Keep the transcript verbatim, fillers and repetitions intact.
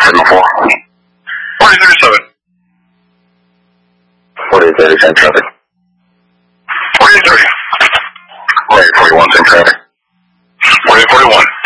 four. forty thirty-seven. forty thirty, same traffic. forty thirty. forty forty-one, same traffic. forty forty-one.